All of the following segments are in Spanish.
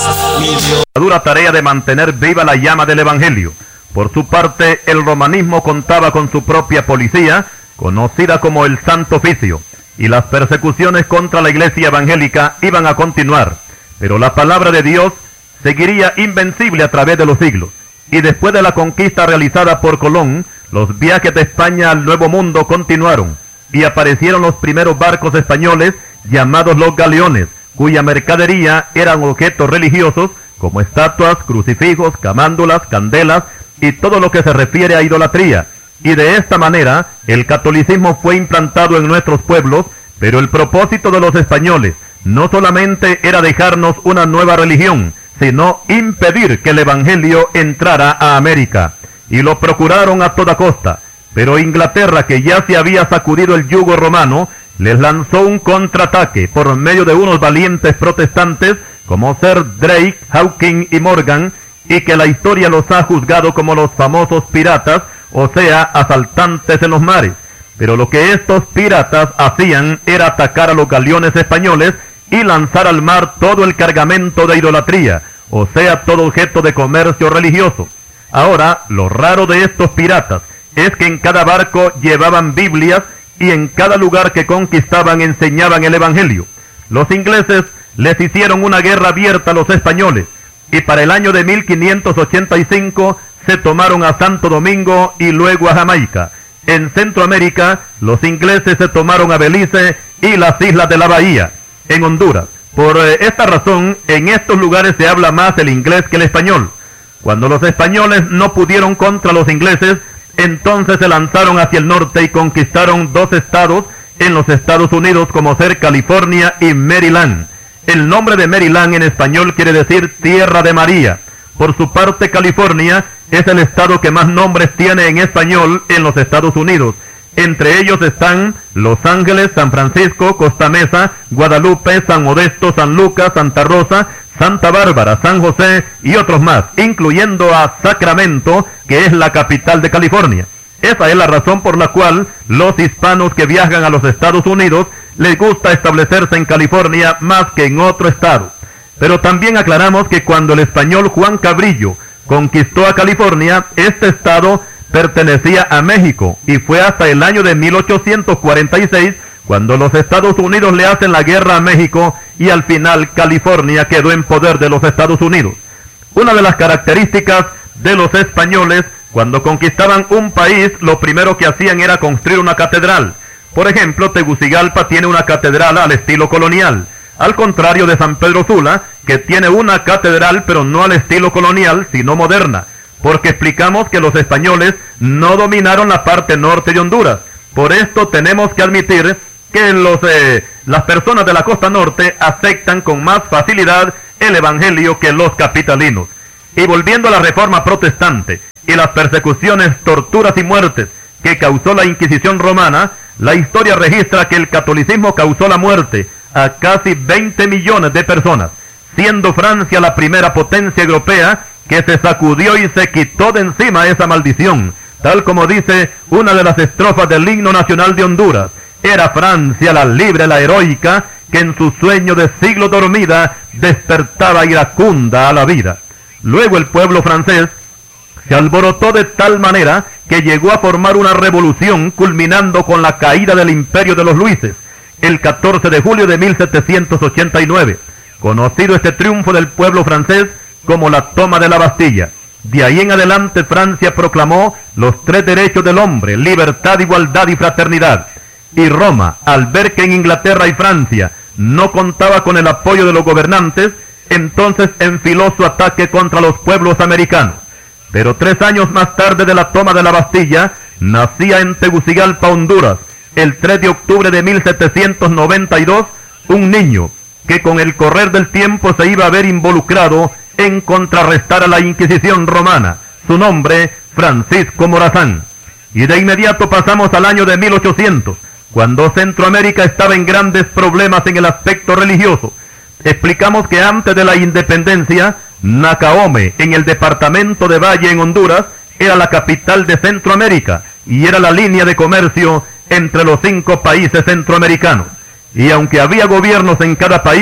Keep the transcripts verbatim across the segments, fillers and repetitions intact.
La dura tarea de mantener viva la llama del Evangelio. Por su parte, el romanismo contaba con su propia policía, conocida como el Santo Oficio, y las persecuciones contra la iglesia evangélica iban a continuar, pero la palabra de Dios seguiría invencible a través de los siglos. Y después de la conquista realizada por Colón, los viajes de España al Nuevo Mundo continuaron, y aparecieron los primeros barcos españoles llamados los galeones, cuya mercadería eran objetos religiosos como estatuas, crucifijos, camándulas, candelas y todo lo que se refiere a idolatría. Y de esta manera el catolicismo fue implantado en nuestros pueblos, pero el propósito de los españoles no solamente era dejarnos una nueva religión, sino impedir que el Evangelio entrara a América. Y lo procuraron a toda costa, pero Inglaterra, que ya se había sacudido el yugo romano, les lanzó un contraataque por medio de unos valientes protestantes como Sir Drake, Hawking y Morgan, y que la historia los ha juzgado como los famosos piratas, o sea, asaltantes en los mares. Pero lo que estos piratas hacían era atacar a los galeones españoles y lanzar al mar todo el cargamento de idolatría, o sea, todo objeto de comercio religioso. Ahora, lo raro de estos piratas es que en cada barco llevaban Biblias y en cada lugar que conquistaban enseñaban el Evangelio. Los ingleses les hicieron una guerra abierta a los españoles, y para el año de mil quinientos ochenta y cinco se tomaron a Santo Domingo y luego a Jamaica. En Centroamérica, los ingleses se tomaron a Belice y las islas de la Bahía. En Honduras, por eh, esta razón, en estos lugares se habla más el inglés que el español. Cuando los españoles no pudieron contra los ingleses, entonces se lanzaron hacia el norte y conquistaron dos estados en los Estados Unidos, como ser California y Maryland. El nombre de Maryland en español quiere decir Tierra de María. Por su parte, California es el estado que más nombres tiene en español en los Estados Unidos. Entre ellos están Los Ángeles, San Francisco, Costa Mesa, Guadalupe, San Modesto, San Lucas, Santa Rosa, Santa Bárbara, San José y otros más, incluyendo a Sacramento, que es la capital de California. Esa es la razón por la cual los hispanos que viajan a los Estados Unidos les gusta establecerse en California más que en otro estado. Pero también aclaramos que cuando el español Juan Cabrillo conquistó a California, este estado pertenecía a México, y fue hasta el año de mil ochocientos cuarenta y seis cuando los Estados Unidos le hacen la guerra a México y al final California quedó en poder de los Estados Unidos. Una de las características de los españoles cuando conquistaban un país, lo primero que hacían era construir una catedral. Por ejemplo, Tegucigalpa tiene una catedral al estilo colonial, al contrario de San Pedro Sula, que tiene una catedral pero no al estilo colonial, sino moderna, porque explicamos que los españoles no dominaron la parte norte de Honduras. Por esto tenemos que admitir que los, eh, las personas de la costa norte aceptan con más facilidad el Evangelio que los capitalinos. Y volviendo a la Reforma Protestante y las persecuciones, torturas y muertes que causó la Inquisición romana, la historia registra que el catolicismo causó la muerte a casi veinte millones de personas, siendo Francia la primera potencia europea que se sacudió y se quitó de encima esa maldición, tal como dice una de las estrofas del himno nacional de Honduras: era Francia la libre, la heroica, que en su sueño de siglo dormida despertaba iracunda a la vida. Luego el pueblo francés se alborotó de tal manera que llegó a formar una revolución, culminando con la caída del imperio de los Luises, el catorce de julio de mil setecientos ochenta y nueve, conocido este triunfo del pueblo francés como la toma de la Bastilla. De ahí en adelante Francia proclamó los tres derechos del hombre: libertad, igualdad y fraternidad. Y Roma, al ver que en Inglaterra y Francia no contaba con el apoyo de los gobernantes, entonces enfiló su ataque contra los pueblos americanos. Pero tres años más tarde de la toma de la Bastilla, nacía en Tegucigalpa, Honduras, el tres de octubre de mil setecientos noventa y dos, un niño que con el correr del tiempo se iba a ver involucrado en contrarrestar a la Inquisición romana. Su nombre, Francisco Morazán. Y de inmediato pasamos al año de mil ochocientos, cuando Centroamérica estaba en grandes problemas en el aspecto religioso. Explicamos que antes de la independencia, Nacaome, en el departamento de Valle en Honduras, era la capital de Centroamérica y era la línea de comercio entre los cinco países centroamericanos. Y aunque había gobiernos en cada país,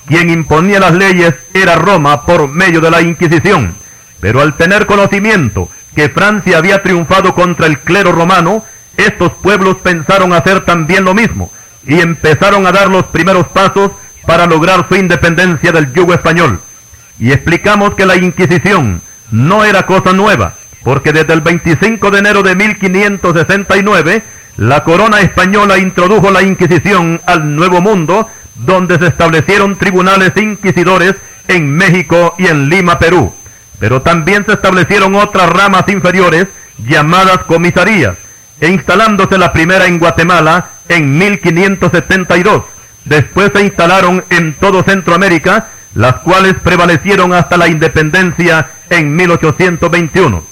quien imponía las leyes era Roma por medio de la Inquisición. Pero al tener conocimiento que Francia había triunfado contra el clero romano, estos pueblos pensaron hacer también lo mismo y empezaron a dar los primeros pasos para lograr su independencia del yugo español. Y explicamos que la Inquisición no era cosa nueva, porque desde el veinticinco de enero de mil quinientos sesenta y nueve, la corona española introdujo la Inquisición al Nuevo Mundo, donde se establecieron tribunales inquisidores en México y en Lima, Perú. Pero también se establecieron otras ramas inferiores, llamadas comisarías, e instalándose la primera en Guatemala en mil quinientos setenta y dos. Después se instalaron en todo Centroamérica, las cuales prevalecieron hasta la independencia en mil ochocientos veintiuno.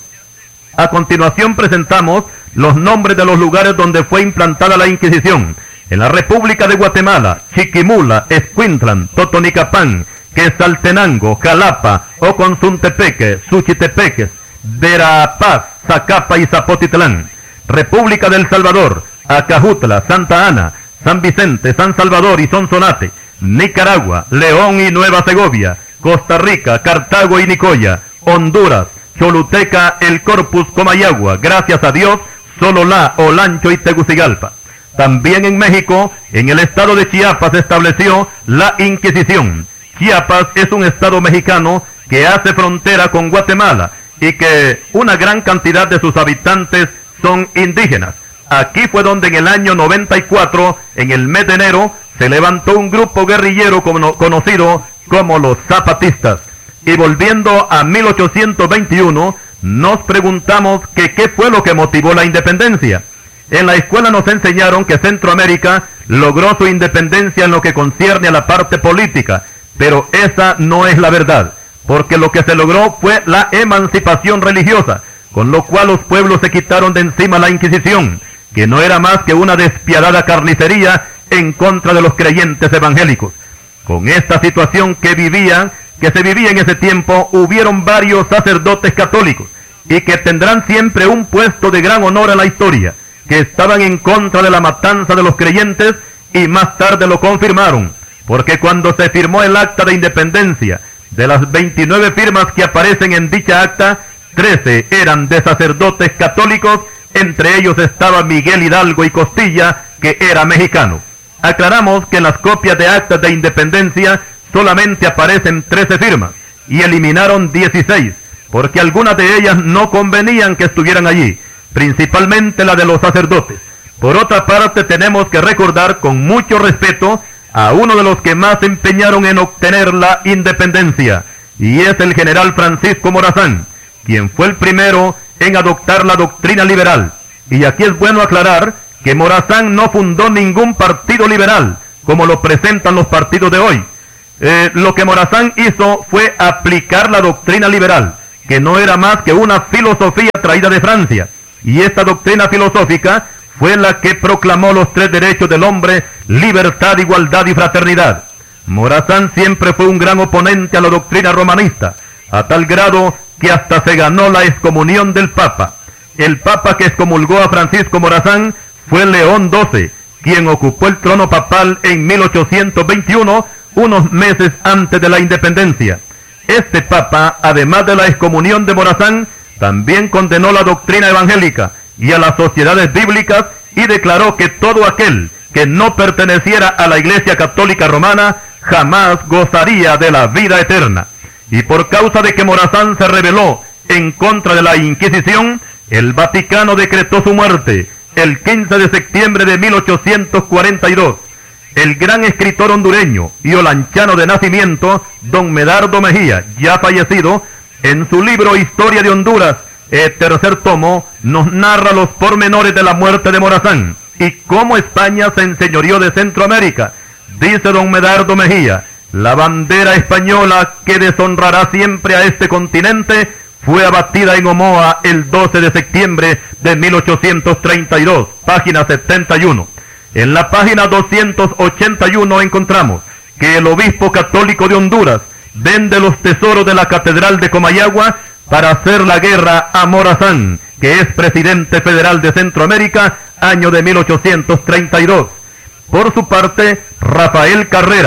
A continuación presentamos los nombres de los lugares donde fue implantada la Inquisición. En la República de Guatemala: Chiquimula, Escuintlan, Totonicapán, Quetzaltenango, Jalapa, Oconzuntepeque, Suchitepeques, Verapaz, Zacapa y Zapotitlán. República del Salvador: Acajutla, Santa Ana, San Vicente, San Salvador y Sonsonate. Nicaragua: León y Nueva Segovia. Costa Rica: Cartago y Nicoya. Honduras: Choluteca, El Corpus, Comayagua. Gracias a Dios, Sololá, Olancho y Tegucigalpa. También en México, en el estado de Chiapas, se estableció la Inquisición. Chiapas es un estado mexicano que hace frontera con Guatemala y que una gran cantidad de sus habitantes son indígenas. Aquí fue donde en el año noventa y cuatro, en el mes de enero, se levantó un grupo guerrillero conocido como los zapatistas. Y volviendo a mil ochocientos veintiuno, nos preguntamos que qué fue lo que motivó la independencia. En la escuela nos enseñaron que Centroamérica logró su independencia en lo que concierne a la parte política, pero esa no es la verdad, porque lo que se logró fue la emancipación religiosa, con lo cual los pueblos se quitaron de encima la Inquisición, que no era más que una despiadada carnicería en contra de los creyentes evangélicos. Con esta situación que vivían, que se vivía en ese tiempo, hubieron varios sacerdotes católicos, y que tendrán siempre un puesto de gran honor en la historia, que estaban en contra de la matanza de los creyentes, y más tarde lo confirmaron, porque cuando se firmó el acta de independencia, de las veintinueve firmas que aparecen en dicha acta, trece eran de sacerdotes católicos, entre ellos estaba Miguel Hidalgo y Costilla, que era mexicano. Aclaramos que en las copias de actas de independencia solamente aparecen trece firmas, y eliminaron dieciséis, porque algunas de ellas no convenían que estuvieran allí, principalmente la de los sacerdotes. Por otra parte, tenemos que recordar con mucho respeto a uno de los que más se empeñaron en obtener la independencia, y es el general Francisco Morazán, quien fue el primero en adoptar la doctrina liberal. Y aquí es bueno aclarar que Morazán no fundó ningún partido liberal, como lo presentan los partidos de hoy. Eh, lo que Morazán hizo fue aplicar la doctrina liberal, que no era más que una filosofía traída de Francia, y esta doctrina filosófica fue la que proclamó los tres derechos del hombre: libertad, igualdad y fraternidad. Morazán siempre fue un gran oponente a la doctrina romanista, a tal grado que hasta se ganó la excomunión del Papa. El Papa que excomulgó a Francisco Morazán fue León doce, quien ocupó el trono papal en mil ochocientos veintiuno, unos meses antes de la independencia. Este Papa, además de la excomunión de Morazán, también condenó la doctrina evangélica y a las sociedades bíblicas, y declaró que todo aquel que no perteneciera a la Iglesia Católica Romana jamás gozaría de la vida eterna. Y por causa de que Morazán se rebeló en contra de la Inquisición, el Vaticano decretó su muerte el quince de septiembre de mil ochocientos cuarenta y dos. El gran escritor hondureño y olanchano de nacimiento, don Medardo Mejía, ya fallecido, en su libro Historia de Honduras, el tercer tomo, nos narra los pormenores de la muerte de Morazán y cómo España se enseñoreó de Centroamérica. Dice don Medardo Mejía: la bandera española que deshonrará siempre a este continente fue abatida en Omoa el doce de septiembre de mil ochocientos treinta y dos, página setenta y uno. En la página doscientos ochenta y uno encontramos que el obispo católico de Honduras vende los tesoros de la Catedral de Comayagua para hacer la guerra a Morazán, que es presidente federal de Centroamérica, año de mil ochocientos treinta y dos. Por su parte, Rafael Carrera,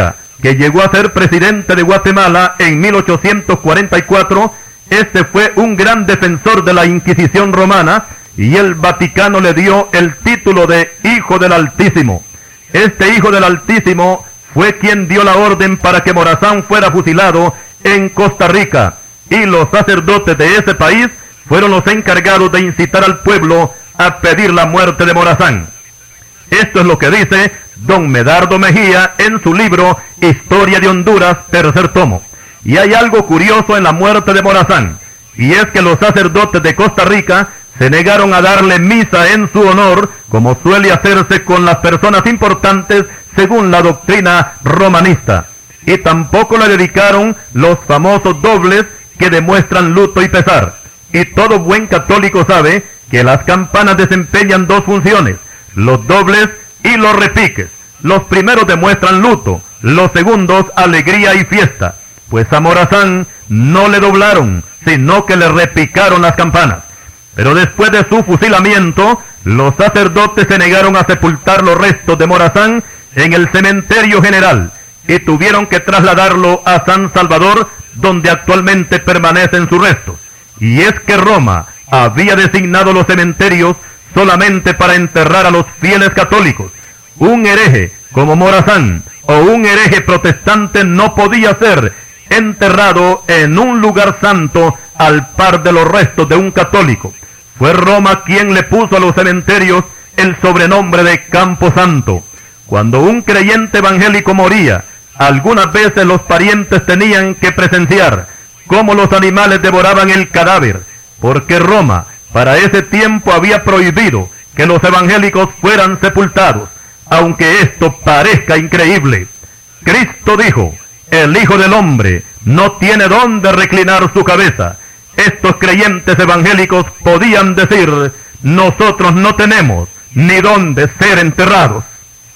que llegó a ser presidente de Guatemala en mil ochocientos cuarenta y cuatro, este fue un gran defensor de la Inquisición romana y el Vaticano le dio el título de Hijo del Altísimo. Este Hijo del Altísimo fue quien dio la orden para que Morazán fuera fusilado en Costa Rica, y los sacerdotes de ese país fueron los encargados de incitar al pueblo a pedir la muerte de Morazán. Esto es lo que dice don Medardo Mejía en su libro Historia de Honduras, tercer tomo. Y hay algo curioso en la muerte de Morazán, y es que los sacerdotes de Costa Rica se negaron a darle misa en su honor, como suele hacerse con las personas importantes según la doctrina romanista. Y tampoco le dedicaron los famosos dobles que demuestran luto y pesar. Y todo buen católico sabe que las campanas desempeñan dos funciones, los dobles y los repiques. Los primeros demuestran luto, los segundos alegría y fiesta. Pues a Morazán no le doblaron, sino que le repicaron las campanas. Pero después de su fusilamiento, los sacerdotes se negaron a sepultar los restos de Morazán en el cementerio general y tuvieron que trasladarlo a San Salvador, donde actualmente permanecen sus restos. Y es que Roma había designado los cementerios solamente para enterrar a los fieles católicos. Un hereje como Morazán o un hereje protestante no podía ser enterrado en un lugar santo al par de los restos de un católico. Fue Roma quien le puso a los cementerios el sobrenombre de Campo Santo. Cuando un creyente evangélico moría, algunas veces los parientes tenían que presenciar cómo los animales devoraban el cadáver, porque Roma para ese tiempo había prohibido que los evangélicos fueran sepultados, aunque esto parezca increíble. Cristo dijo: el Hijo del Hombre no tiene dónde reclinar su cabeza. Estos creyentes evangélicos podían decir: nosotros no tenemos ni dónde ser enterrados.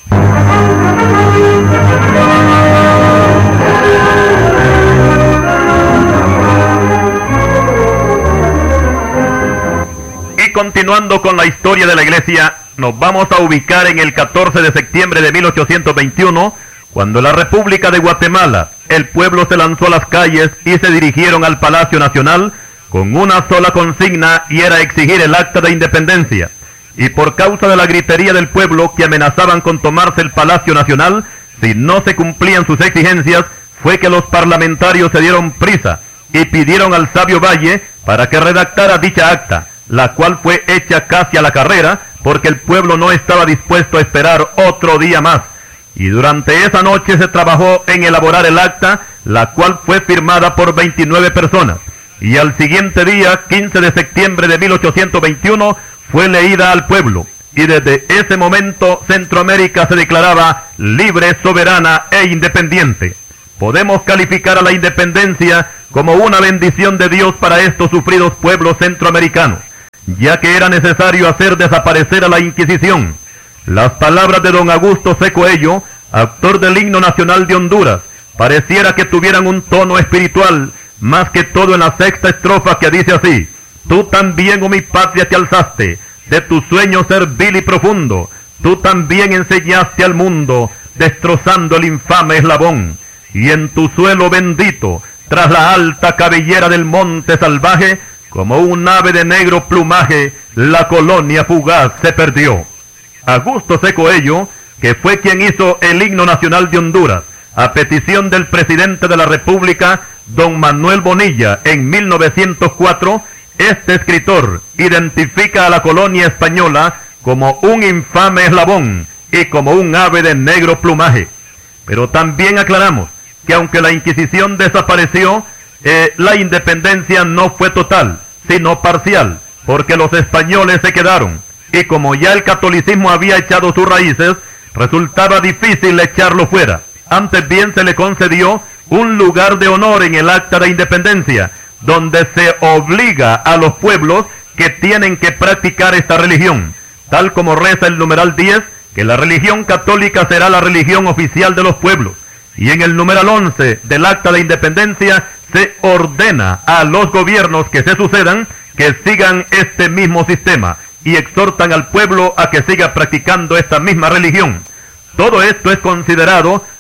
Y continuando con la historia de la iglesia, nos vamos a ubicar en el catorce de septiembre de mil ochocientos veintiuno, cuando en la República de Guatemala el pueblo se lanzó a las calles y se dirigieron al Palacio Nacional con una sola consigna, y era exigir el acta de independencia. Y por causa de la gritería del pueblo, que amenazaban con tomarse el Palacio Nacional si no se cumplían sus exigencias, fue que los parlamentarios se dieron prisa y pidieron al sabio Valle para que redactara dicha acta, la cual fue hecha casi a la carrera, porque el pueblo no estaba dispuesto a esperar otro día más. Y durante esa noche se trabajó en elaborar el acta, la cual fue firmada por veintinueve personas. Y al siguiente día, quince de septiembre de mil ochocientos veintiuno, fue leída al pueblo. Y desde ese momento Centroamérica se declaraba libre, soberana e independiente. Podemos calificar a la independencia como una bendición de Dios para estos sufridos pueblos centroamericanos, ya que era necesario hacer desaparecer a la Inquisición. Las palabras de don Augusto C. Coello, autor del himno nacional de Honduras, pareciera que tuvieran un tono espiritual, más que todo en la sexta estrofa, que dice así: tú también, oh mi patria, te alzaste de tu sueño servil y profundo, tú también enseñaste al mundo, destrozando el infame eslabón, y en tu suelo bendito, tras la alta cabellera del monte salvaje, como un ave de negro plumaje, la colonia fugaz se perdió. Augusto C. Coello, que fue quien hizo el himno nacional de Honduras, a petición del presidente de la República, don Manuel Bonilla, en mil novecientos cuatro, este escritor identifica a la colonia española como un infame eslabón y como un ave de negro plumaje. Pero también aclaramos que aunque la Inquisición desapareció, eh, la independencia no fue total, sino parcial, porque los españoles se quedaron, y como ya el catolicismo había echado sus raíces, resultaba difícil echarlo fuera. Antes bien se le concedió un lugar de honor en el acta de independencia, donde se obliga a los pueblos que tienen que practicar esta religión, tal como reza el numeral diez, que la religión católica será la religión oficial de los pueblos. Y en el numeral once del acta de independencia se ordena a los gobiernos que se sucedan que sigan este mismo sistema, y exhortan al pueblo a que siga practicando esta misma religión. Todo esto es considerado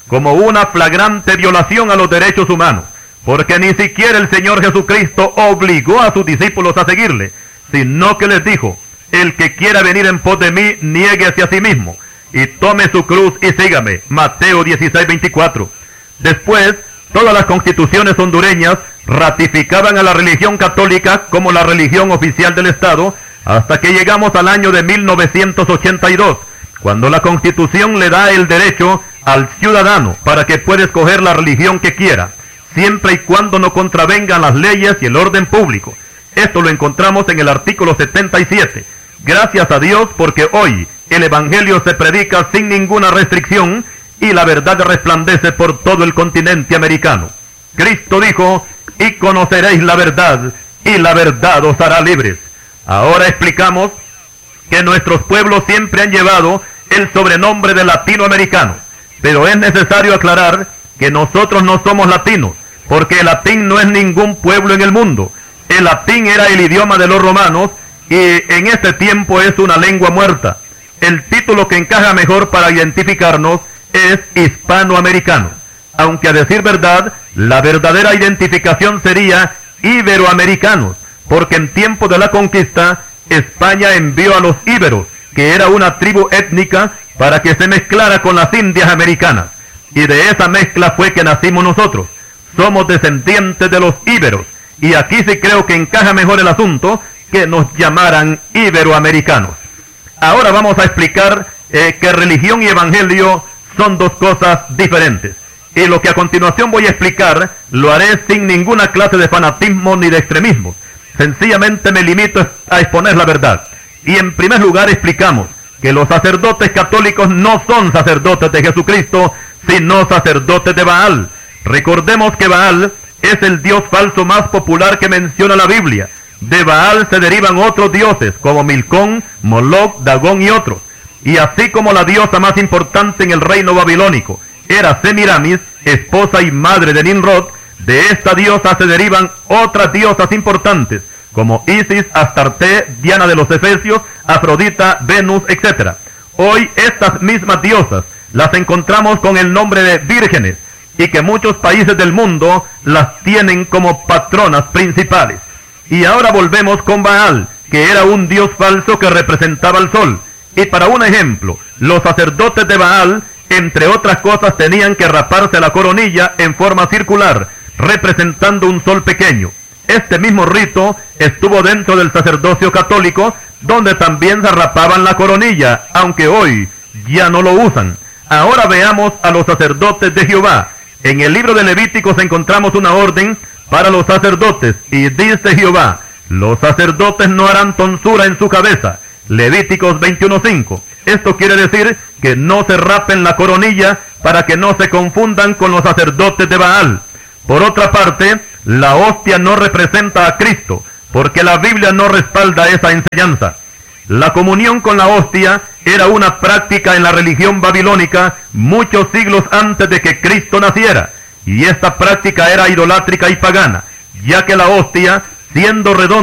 como una flagrante violación a los derechos humanos, porque ni siquiera el Señor Jesucristo obligó a sus discípulos a seguirle, sino que les dijo: el que quiera venir en pos de mí, niéguese a sí mismo, y tome su cruz y sígame. Mateo dieciséis, veinticuatro. Después, todas las constituciones hondureñas ratificaban a la religión católica como la religión oficial del Estado, hasta que llegamos al año de mil novecientos ochenta y dos, cuando la Constitución le da el derecho al ciudadano para que pueda escoger la religión que quiera, siempre y cuando no contravengan las leyes y el orden público. Esto lo encontramos en el artículo setenta y siete. Gracias a Dios, porque hoy el Evangelio se predica sin ninguna restricción y la verdad resplandece por todo el continente americano. Cristo dijo: y conoceréis la verdad, y la verdad os hará libres. Ahora explicamos que nuestros pueblos siempre han llevado el sobrenombre de latinoamericanos, pero es necesario aclarar que nosotros no somos latinos, porque el latín no es ningún pueblo en el mundo. El latín era el idioma de los romanos y en este tiempo es una lengua muerta. El título que encaja mejor para identificarnos es hispanoamericano, aunque a decir verdad, la verdadera identificación sería iberoamericanos, porque en tiempo de la conquista, España envió a los íberos, que era una tribu étnica, para que se mezclara con las indias americanas, y de esa mezcla fue que nacimos nosotros. Somos descendientes de los íberos, y aquí sí creo que encaja mejor el asunto, que nos llamaran iberoamericanos. Ahora vamos a explicar eh, que religión y evangelio son dos cosas diferentes. Y lo que a continuación voy a explicar, lo haré sin ninguna clase de fanatismo ni de extremismo. Sencillamente me limito a exponer la verdad. Y en primer lugar explicamos que los sacerdotes católicos no son sacerdotes de Jesucristo, sino sacerdotes de Baal. Recordemos que Baal es el dios falso más popular que menciona la Biblia. De Baal se derivan otros dioses, como Milcón, Moloc, Dagón y otros. Y así como la diosa más importante en el reino babilónico era Semiramis, esposa y madre de Nimrod, de esta diosa se derivan otras diosas importantes, como Isis, Astarte, Diana de los Efesios, Afrodita, Venus, etcétera. Hoy estas mismas diosas las encontramos con el nombre de vírgenes, y que muchos países del mundo las tienen como patronas principales. Y ahora volvemos con Baal, que era un dios falso que representaba al sol. Y para un ejemplo, los sacerdotes de Baal, entre otras cosas, tenían que raparse la coronilla en forma circular, representando un sol pequeño. Este mismo rito estuvo dentro del sacerdocio católico, donde también se rapaban la coronilla, aunque hoy ya no lo usan. Ahora veamos a los sacerdotes de Jehová. En el libro de Levíticos encontramos una orden para los sacerdotes, y dice Jehová: los sacerdotes no harán tonsura en su cabeza. Levíticos veintiuno cinco. Esto quiere decir que no se rapen la coronilla para que no se confundan con los sacerdotes de Baal. Por otra parte, la hostia no representa a Cristo, porque la Biblia no respalda esa enseñanza. La comunión con la hostia era una práctica en la religión babilónica muchos siglos antes de que Cristo naciera, y esta práctica era idolátrica y pagana, ya que la hostia, siendo redonda,